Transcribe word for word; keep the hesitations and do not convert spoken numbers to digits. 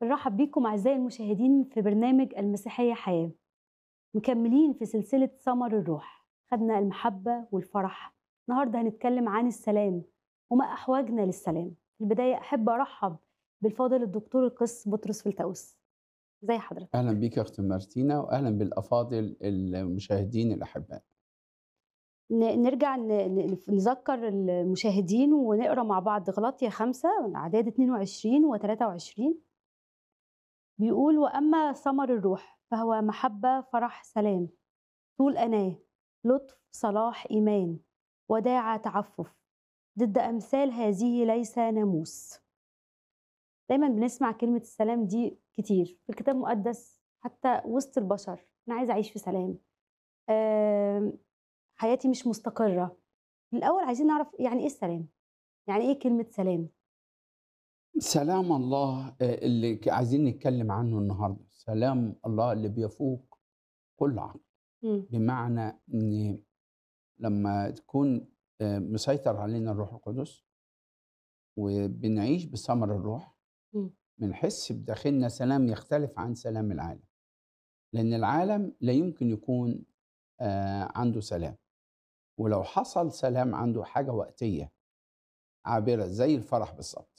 بنرحب بيكم أعزائي المشاهدين في برنامج المسيحية حياة. مكملين في سلسلة ثمر الروح، خدنا المحبة والفرح. النهاردة هنتكلم عن السلام وما أحوجنا للسلام. في البداية أحب أرحب بالفاضل الدكتور القس بطرس فلتأوس. زي أهلا حضرتك. بيك يا أخت مارتينا، وأهلا بالأفاضل المشاهدين الأحباء. ن- نرجع ن- ن- نذكر المشاهدين ونقرأ مع بعض غلاطيا خمسة من أعداد اتنين وعشرين و تلاتة وعشرين. بيقول: وأما ثمر الروح فهو محبة فرح سلام طول أناة لطف صلاح إيمان وداعة تعفف، ضد أمثال هذه ليس ناموس. دايما بنسمع كلمة السلام دي كتير في الكتاب المقدس، حتى وسط البشر. أنا عايزة أعيش في سلام. آم، حياتي مش مستقرة. الأول عايزين نعرف يعني إيه السلام، يعني إيه كلمة سلام. سلام الله آه، اللي ك- عايزين نتكلم عنه النهاردة، سلام الله اللي بيفوق كل عقل. مم. بمعنى إن لما تكون آه، مسيطر علينا الروح القدس وبنعيش بثمر الروح، مم. بنحس بداخلنا سلام يختلف عن سلام العالم. لأن العالم لا يمكن يكون آه، عنده سلام، ولو حصل سلام عنده حاجة وقتية عابرة زي الفرح بالظبط.